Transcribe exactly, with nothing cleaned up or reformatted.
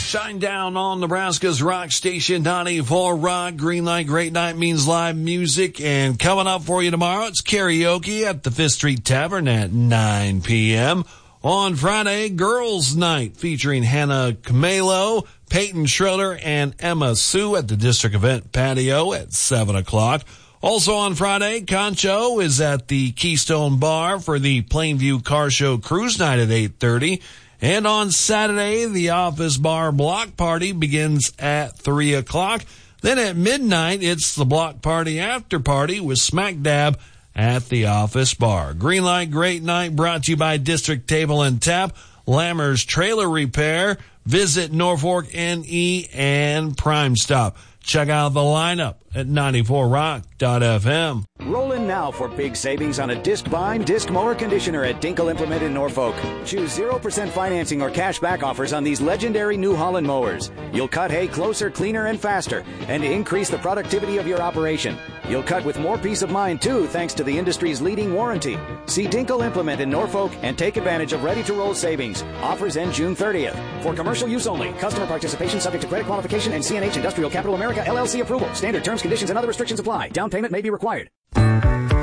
Shine down on Nebraska's rock station, ninety-four Rock. Green Light Great Night means live music. And coming up for you tomorrow, it's karaoke at the Fifth Street Tavern at nine p.m. On Friday, Girls Night featuring Hannah Camelo, Peyton Schroeder, and Emma Sue at the District Event Patio at seven o'clock. Also on Friday, Concho is at the Keystone Bar for the Plainview Car Show Cruise Night at eight thirty. And on Saturday, the Office Bar Block Party begins at three o'clock. Then at midnight, it's the Block Party After Party with Smack Dab at the Office Bar. Green Light Great Night brought to you by District Table and Tap, Lammer's Trailer Repair, Visit Norfolk N E, and Prime Stop. Check out the lineup at ninety-four rock dot f m. Roll in now for big savings on a disc bind, disc mower conditioner at Dinkle Implement in Norfolk. Choose zero percent financing or cash back offers on these legendary New Holland mowers. You'll cut hay closer, cleaner, and faster, and increase the productivity of your operation. You'll cut with more peace of mind, too, thanks to the industry's leading warranty. See Dinkle Implement in Norfolk and take advantage of ready-to-roll savings. Offers end June thirtieth. For commercial use only. Customer participation subject to credit qualification and C N H Industrial Capital America L L C approval. Standard terms, conditions, and other restrictions apply. Down payment may be required.